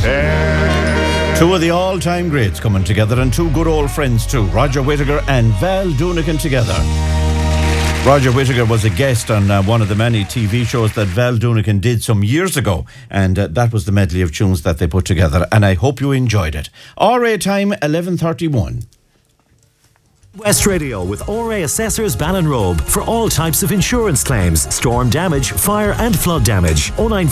Two of the all-time greats coming together, and two good old friends too, Roger Whittaker and Val Doonican together. Roger Whittaker was a guest on one of the many TV shows that Val Doonican did some years ago, and that was the medley of tunes that they put together, and I hope you enjoyed it. RA time 11:31. West Radio with RA Assessors Ballinrobe for all types of insurance claims, storm damage, fire and flood damage.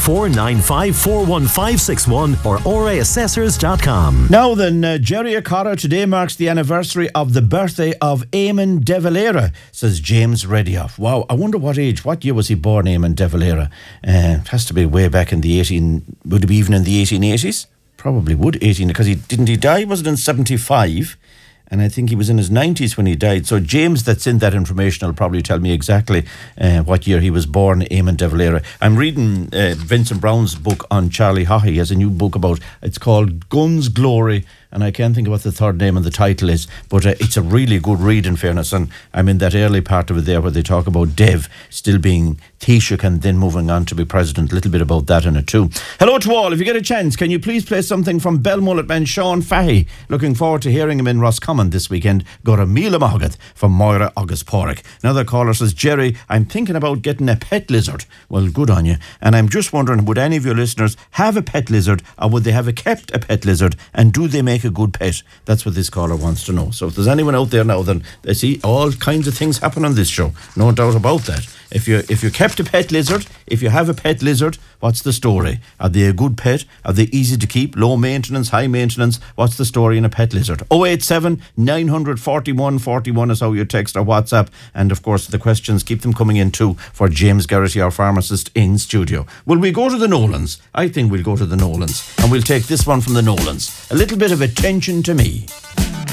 09495415561 or raassessors.com. Now then, Jerry O'Connor, today marks the anniversary of the birthday of Eamon de Valera, says James Redioff. Wow, I wonder what year was he born, Eamon de Valera? It has to be way back in the would it be even in the 1880s? Probably would, because didn't he die? Was it in 75? And I think he was in his 90s when he died. So James, that's in that information, will probably tell me exactly what year he was born, Eamon de Valera. I'm reading Vincent Brown's book on Charlie Haughey. He has a new book it's called Guns, Glory, and I can't think of what the third name and the title is, but it's a really good read, in fairness. And I'm in that early part of it there where they talk about Dev still being Taoiseach and then moving on to be president. A little bit about that in it too. Hello to all. If you get a chance, can you please play something from Belmullet man Sean Fahey? Looking forward to hearing him in Roscommon this weekend. Got a Mila Mahagat from Moira August Porrick. Another caller says, Jerry, I'm thinking about getting a pet lizard. Well, good on you. And I'm just wondering, would any of your listeners have a pet lizard, or would they have kept a pet lizard, and do they make a good pet? That's what this caller wants to know. So if there's anyone out there now, then they see all kinds of things happen on this show. No doubt about that. If you kept a pet lizard, if you have a pet lizard, what's the story? Are they a good pet? Are they easy to keep? Low maintenance, high maintenance? What's the story in a pet lizard? 087 900 41 41 is how you text or WhatsApp. And of course, the questions, keep them coming in too for James Garrity, our pharmacist in studio. Will we go to the Nolans? I think we'll go to the Nolans. And we'll take this one from the Nolans. A little bit of attention to me.